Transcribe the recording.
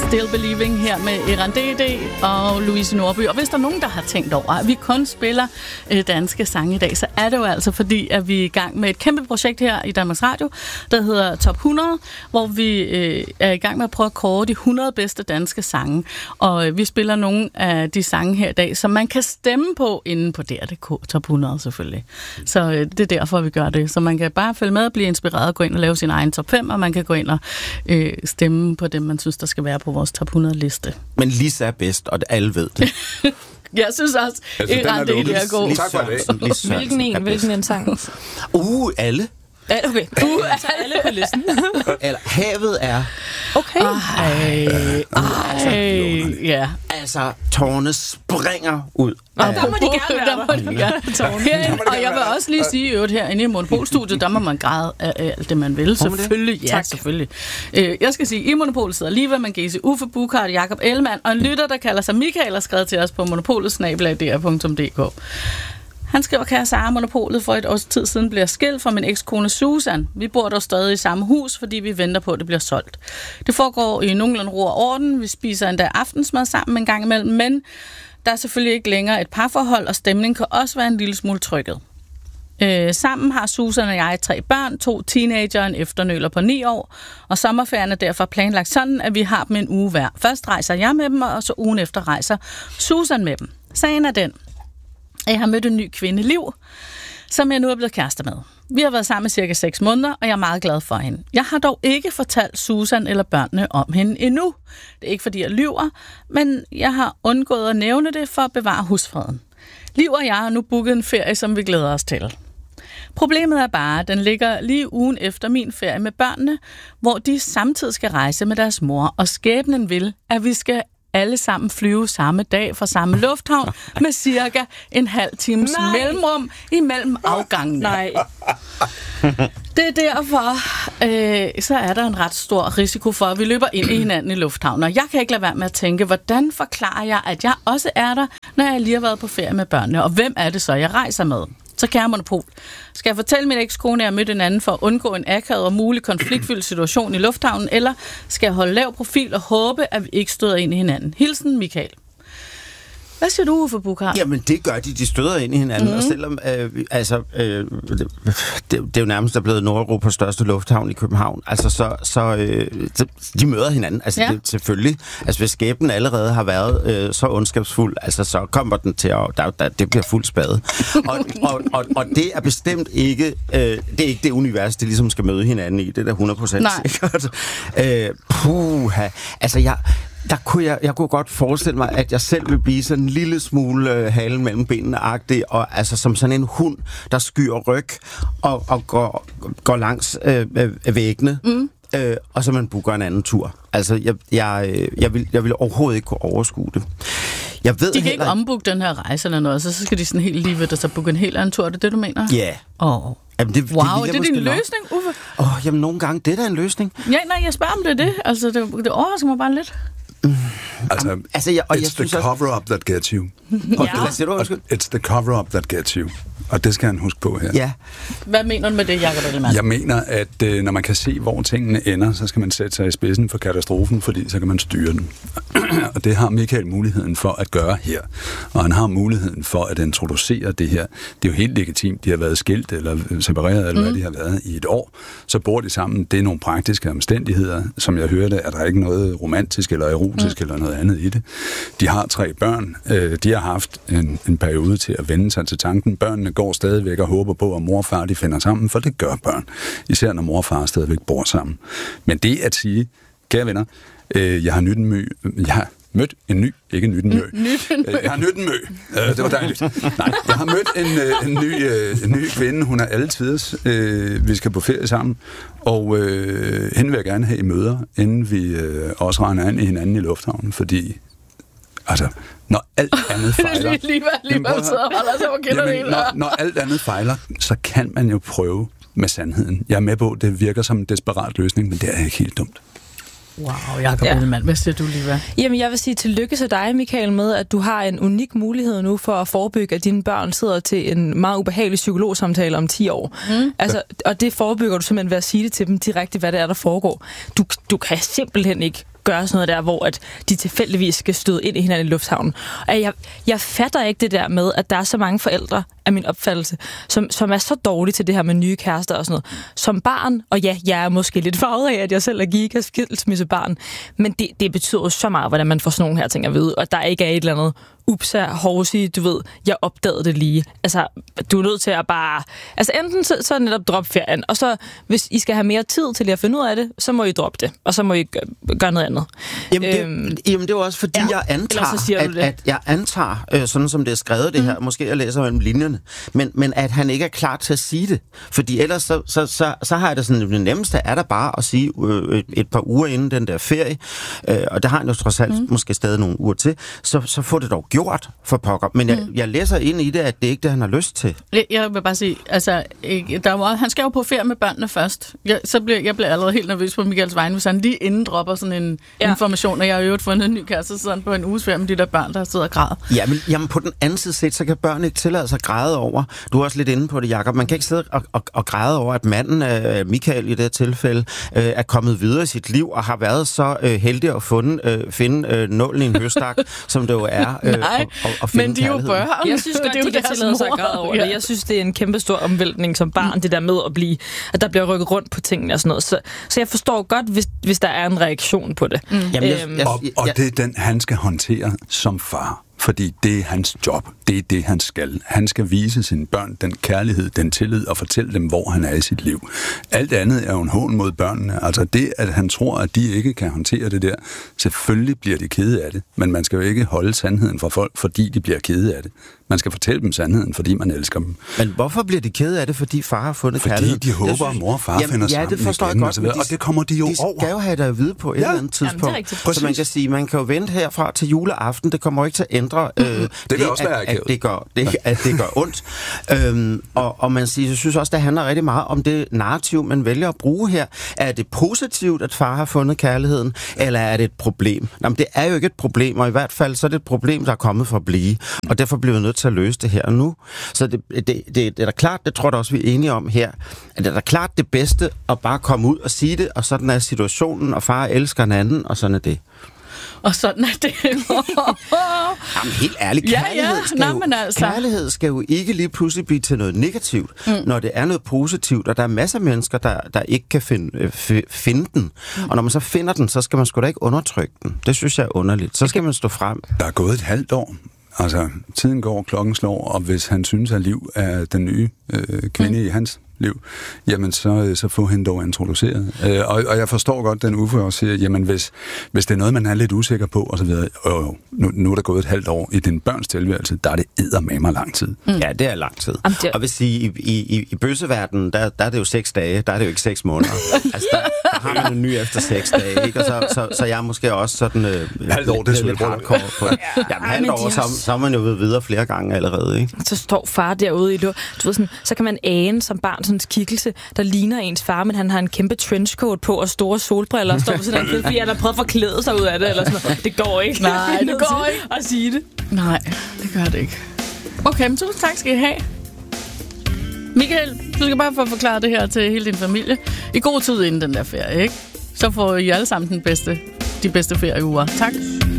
Still Believing her med Eran D.D. og Louise Norby. Og hvis der er nogen, der har tænkt over, at vi kun spiller danske sange i dag, så er det jo altså fordi, at vi er i gang med et kæmpe projekt her i Danmarks Radio, der hedder Top 100, hvor vi er i gang med at prøve at kåre de 100 bedste danske sange. Og vi spiller nogle af de sange her i dag, som man kan stemme på inde på DR.dk, Top 100 selvfølgelig. Så det er derfor, vi gør det. Så man kan bare følge med og blive inspireret og gå ind og lave sin egen top 5, og man kan gå ind og stemme på dem, man synes, der skal være på vores top 100-liste. Men Lisa er bedst, og alle ved det. Jeg synes også, at det er god. Tak for det. Hvilken en sang? Alle. Okay. Altså alle på listen. Eller havet er... Okay. Ja. Altså, tårne springer ud. Der må de gerne være der. Og jeg vil også lige sige, at herinde i Monopolstudiet, der må man græde af alt det, man vil. Selvfølgelig. Ja, selvfølgelig. Jeg skal sige, i Monopolet sidder Liva Mangese, Uffe Buchhardt, Jakob Ellemann og en lytter, der kalder sig Michael, og skrevet til os på monopolet@dr.dk. Han skriver, kære Sara, Monopolet for et års tid siden bliver skilt fra min ekskone Susan. Vi bor dog stadig i samme hus, fordi vi venter på, at det bliver solgt. Det foregår i nogenlunde ro og orden. Vi spiser endda aftensmad sammen en gang imellem, men der er selvfølgelig ikke længere et parforhold, og stemningen kan også være en lille smule trykket. Sammen har Susan og jeg 3 børn, 2 teenager og en efternøler på 9 år, og sommerferien er derfor planlagt sådan, at vi har dem en uge hver. Først rejser jeg med dem, og så ugen efter rejser Susan med dem. Sagen er den, jeg har mødt en ny kvinde, Liv, som jeg nu er blevet kærester med. Vi har været sammen i cirka 6 måneder, og jeg er meget glad for hende. Jeg har dog ikke fortalt Susan eller børnene om hende endnu. Det er ikke, fordi jeg lyver, men jeg har undgået at nævne det for at bevare husfreden. Liv og jeg har nu booket en ferie, som vi glæder os til. Problemet er bare, at den ligger lige ugen efter min ferie med børnene, hvor de samtidig skal rejse med deres mor, og skæbnen vil, at vi skal alle sammen flyve samme dag fra samme lufthavn med cirka en halv times mellemrum imellem afgangene. Nej. Det er derfor, så er der en ret stor risiko for, at vi løber ind i hinanden i lufthavnen. Og jeg kan ikke lade være med at tænke, hvordan forklarer jeg, at jeg også er der, når jeg lige har været på ferie med børnene? Og hvem er det så, jeg rejser med? Så kære Monopol, skal jeg fortælle min ekskone, at jeg mødte en anden for at undgå en akavet og mulig konfliktfyldt situation i lufthavnen, eller skal jeg holde lav profil og håbe, at vi ikke støder ind i hinanden? Hilsen, Michael. Hvad siger du, Uffe Buchhardt? Jamen, det gør de støder ind i hinanden, og selvom, det er jo nærmest der blevet Nordeuropas største lufthavn i København, altså så de møder hinanden, altså det, selvfølgelig, altså hvis skæbnen allerede har været så ondskabsfuld, altså så kommer den til at, det bliver fuld spade. og det er bestemt ikke, det er ikke det univers, det ligesom skal møde hinanden i, det er da 100% sikkert. Altså jeg kunne godt forestille mig, at jeg selv vil blive sådan en lille smule halen mellem benene-agtig, og altså som sådan en hund, der skyer ryg og går langs væggene, og så man booker en anden tur. Altså, jeg vil overhovedet ikke kunne overskue det. Jeg ved de kan ikke ombooke den her rejse eller noget, så skal de sådan helt lige ved, så booke en helt anden tur. Er det det, du mener? Ja. Jamen, det er din løsning, Uffe? Jamen, nogle gange, det er da en løsning. Ja, nej, jeg spørger om det er det. Altså, det overrasker mig bare lidt. It's the cover-up that gets you. It's the cover-up that gets you. Og det skal han huske på her. Ja. Hvad mener du med det, Jakob Ellemann? Jeg mener, at når man kan se, hvor tingene ender, så skal man sætte sig i spidsen for katastrofen, fordi så kan man styre den. Og det har Michael muligheden for at gøre her. Og han har muligheden for at introducere det her. Det er jo helt legitimt. De har været skilt eller separeret, eller hvad de har været i et år. Så bor de sammen. Det er nogle praktiske omstændigheder. Som jeg hørte, er der ikke noget romantisk eller erotisk eller noget andet i det. De har 3 børn. De har haft en periode til at vende sig til tanken. Børnene går stadigvæk og håber på, at mor og far de finder sammen, for det gør børn. Især når mor og far stadigvæk bor sammen. Men det at sige, kære venner, jeg har mødt en ny, ikke en ny. Jeg har mødt en mø. Det var dejligt. Nej, jeg har mødt en ny kvinde. Hun er alle tiders. Vi skal på ferie sammen. Og hende vil jeg gerne have i møder, inden vi også render ind i hinanden i lufthavnen, fordi altså, når alt andet fejler... Når alt andet fejler, så kan man jo prøve med sandheden. Jeg er med på, det virker som en desperat løsning, men det er ikke helt dumt. Wow, Jakob Ellemann, hvad siger du, Liva? Jamen, jeg vil sige tillykke til dig, Michael, med, at du har en unik mulighed nu for at forebygge, at dine børn sidder til en meget ubehagelig psykologsamtale om 10 år. Og det forebygger du simpelthen ved at sige det til dem direkte, hvad det er, der foregår. Du kan simpelthen ikke gøre sådan noget der, hvor at de tilfældigvis skal støde ind i hinanden i lufthavnen. Og jeg fatter ikke det der med, at der er så mange forældre, af min opfattelse, som er så dårlige til det her med nye kærester og sådan noget. Som barn, og ja, jeg er måske lidt farvet af, at jeg selv er giga-skilsmissebarn, men det betyder jo så meget, hvordan man får sådan nogle her ting at vide, og der ikke er et eller andet upsa, hovsi, du ved, jeg opdagede det lige. Altså, du er nødt til at bare... Altså, enten så netop drop ferien, og så, hvis I skal have mere tid til at finde ud af det, så må I droppe det, og så må I gøre noget andet. Jamen, det er jo også, fordi jeg antager, sådan som det er skrevet det her, måske jeg læser mellem linjerne, men at han ikke er klar til at sige det. Fordi ellers så har jeg det sådan, det nemmeste er der bare at sige et par uger inden den der ferie, og der har han jo trods alt måske stadig nogle uger til, så får det dog gjort for pokker. Men jeg læser ind i det, at det ikke er det, han har lyst til. Jeg vil bare sige, altså, han skal jo på ferie med børnene først. Jeg bliver allerede helt nervøs på Michaels vegne, hvis han lige inden dropper sådan en information, og jeg har jo fundet en ny kæreste sådan på en uges ferie med de der børn, der sidder og græder. Jamen på den anden side set, så kan børn ikke tillade sig at græde over. Du er også lidt inde på det, Jacob. Man kan ikke sidde og græde over, at manden, Michael i det tilfælde, er kommet videre i sit liv og har været så heldig at finde nålen i en høstak, som det jo er. Nej, men de er jo børn. Jeg synes godt, de kan tillade sig at græde over det. Jeg synes, det er en kæmpe stor omvæltning som barn, det der med at blive, at der bliver rykket rundt på tingene og sådan noget. Så jeg forstår godt, hvis der er en reaktion på det. Jamen, og det er den, han skal håndtere som far. Fordi det er hans job. Det er det, han skal. Han skal vise sine børn den kærlighed, den tillid og fortælle dem, hvor han er i sit liv. Alt andet er jo en hån mod børnene. Altså det, at han tror, at de ikke kan håndtere det der, selvfølgelig bliver de kede af det. Men man skal jo ikke holde sandheden fra folk, fordi de bliver kede af det. Man skal fortælle dem sandheden, fordi man elsker dem. Men hvorfor bliver de kede af det, fordi far har fundet kærlighed? Fordi de håber, at mor og far finder sammen det forstår igen, jeg godt, og det kommer de jo over. De skal jo have det at vide på et eller andet tidspunkt. Så man kan sige, man kan jo vente herfra til juleaften. Det kommer jo ikke til at ændre det vil også være at det gør ondt. Og man siger, jeg synes også, det handler rigtig meget om det narrativ, man vælger at bruge her. Er det positivt, at far har fundet kærligheden, eller er det et problem? Jamen, det er jo ikke et problem, og i hvert fald så er det et problem, der er kommet for at blive. Og derfor bliver vi nødt til at løse det her og nu. Så det er da klart, det tror jeg også, vi er enige om her, at det er da klart det bedste at bare komme ud og sige det, og sådan er situationen, og far elsker en anden, og sådan er det. Og sådan er det. Jamen helt ærligt, kærlighed skal jo ikke lige pludselig blive til noget negativt, når det er noget positivt, og der er masser af mennesker, der ikke kan finde den. Og når man så finder den, så skal man sgu da ikke undertrykke den. Det synes jeg er underligt. Så skal man stå frem. Der er gået et halvt år. Altså, tiden går, klokken slår, og hvis han synes, at Liv er den nye kvinde i hans liv, jamen så få hende dog introduceret. Og jeg forstår godt, den Uffe også siger, jamen hvis det er noget, man er lidt usikker på, og så videre, nu er der gået et halvt år i din børns tilværelse, der er det eddermame lang tid. Ja, det er lang tid. Og hvis i bøsseverdenen, der er det jo 6 dage, der er det jo ikke 6 måneder. Altså, der har man en ny efter 6 dage, ikke? Og så jeg er måske også sådan halvt år, det er lidt hardcore på det. Jamen, halvt år, så er man jo videre flere gange allerede, ikke? Så står far derude i du ved sådan, så kan man ane som barn sådan en skikkelse, der ligner ens far, men han har en kæmpe trenchcoat på og store solbriller og står på sådan en, fordi han har prøvet at forklæde sig ud af det, eller sådan noget. Det går ikke. Nej, det går ikke at sige det. Nej, det gør det ikke. Okay, men tusind tak skal I have. Michael, du skal bare få forklaret det her til hele din familie. I god tid inden den der ferie, ikke? Så får I alle sammen de bedste ferieuger. Tak.